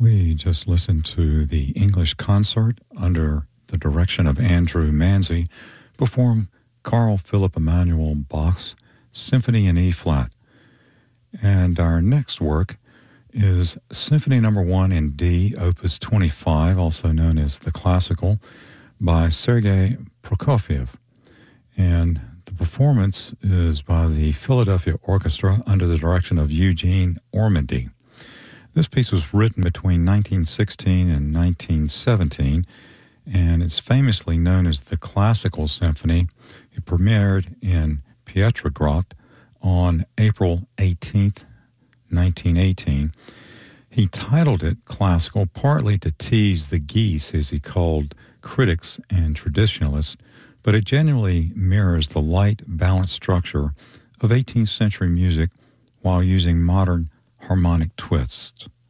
We just listened to the English Consort under the direction of Andrew Manzi perform Carl Philipp Emanuel Bach's Symphony in E-flat. And our next work is Symphony No. 1 in D, Opus 25, also known as the Classical, by Sergei Prokofiev. And the performance is by the Philadelphia Orchestra under the direction of Eugene Ormandy. This piece was written between 1916 and 1917, and it's famously known as the Classical Symphony. It premiered in Petrograd on April 18th, 1918. He titled it Classical partly to tease the geese, as he called critics and traditionalists, but it genuinely mirrors the light, balanced structure of 18th century music while using modern harmonic twists.